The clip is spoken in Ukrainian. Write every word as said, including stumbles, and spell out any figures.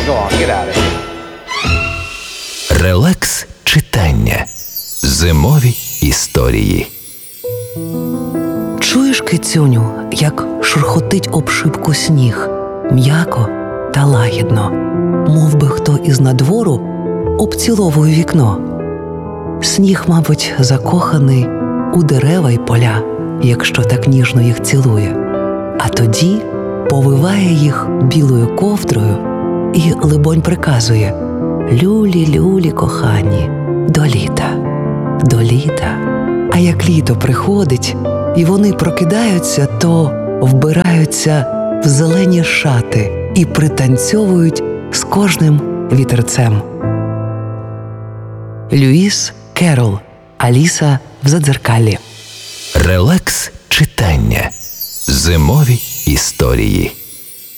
go on, get out of here. Релакс читання. Зимові історії. Чуєш, кицюню, як шурхотить об шибку сніг, м'яко та лагідно, мов би хто із надвору обціловує вікно. Сніг, мабуть, закоханий у дерева й поля, якщо так ніжно їх цілує, а тоді повиває їх білою ковдрою і, либонь, приказує: «Люлі, люлі, кохані, до літа, до літа». А як літо приходить, і вони прокидаються, то вбираються в зелені шати і пританцьовують з кожним вітерцем. Льюіс Керрол. Аліса в Задзеркаллі. Релакс читання. Зимові історії.